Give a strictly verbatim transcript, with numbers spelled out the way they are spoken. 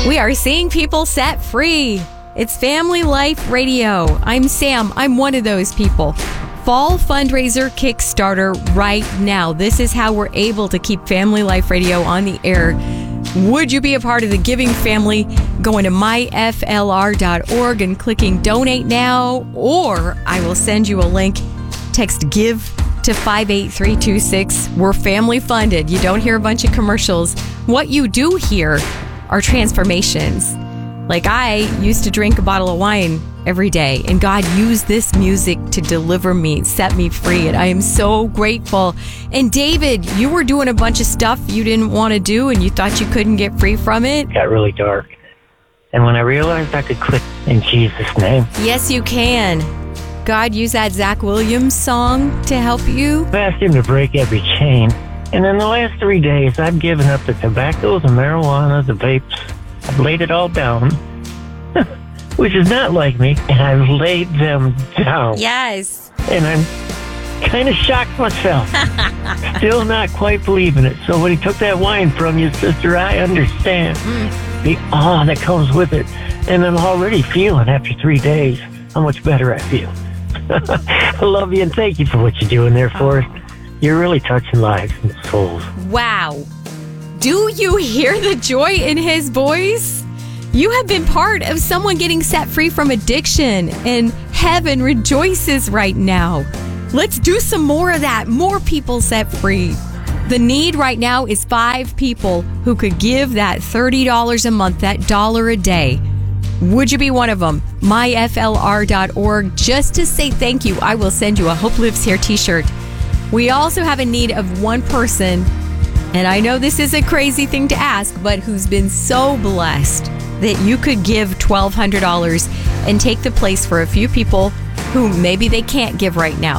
We are seeing people set free. It's Family Life Radio. I'm Sam. I'm one of those people. Fall fundraiser Kickstarter right now. This is how we're able to keep Family Life Radio on the air. Would you be a part of the giving family? Going to my f l r dot org and clicking donate now, or I will send you a link. Text give to five eight three two six. We're family funded. You don't hear a bunch of commercials. What you do hear are transformations. Like, I used to drink a bottle of wine every day, and God used this music to deliver me, set me free, and I am so grateful. And David, you were doing a bunch of stuff you didn't want to do, and you thought you couldn't get free from it. It got really dark. And when I realized I could quit in Jesus' name. Yes, you can. God used that Zach Williams song to help you. I asked him to break every chain. And in the last three days, I've given up the tobacco, the marijuana, the vapes. I've laid it all down, which is not like me, and I've laid them down. Yes. And I'm kind of shocked myself. Still not quite believing it. So when he took that wine from you, sister, I understand mm. the awe that comes with it. And I'm already feeling, after three days, how much better I feel. I love you, and thank you for what you're doing there for us. You're really touching lives and souls. Wow. Do you hear the joy in his voice? You have been part of someone getting set free from addiction, and heaven rejoices right now. Let's do some more of that. More people set free. The need right now is five people who could give that thirty dollars a month, that dollar a day. Would you be one of them? my f l r dot org. Just to say thank you, I will send you a Hope Lives Here t-shirt. We also have a need of one person, and I know this is a crazy thing to ask, but who's been so blessed that you could give twelve hundred dollars and take the place for a few people who maybe they can't give right now.